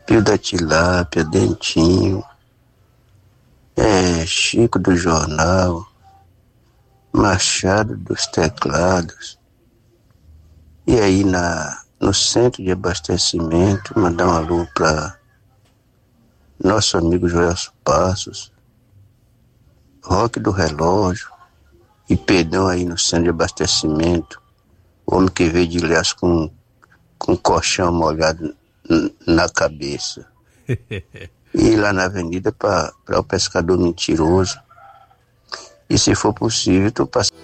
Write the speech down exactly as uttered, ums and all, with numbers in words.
Pio da Tilápia, Dentinho, é, Chico do Jornal, Machado dos Teclados. E aí na, no centro de abastecimento, mandar um alô para nosso amigo Joelso Passos, Roque do Relógio e Pedrão aí no centro de abastecimento, o homem que veio de Ilhéus com, com colchão molhado n- na cabeça. E lá na avenida para o pescador mentiroso. E se for possível, tu passa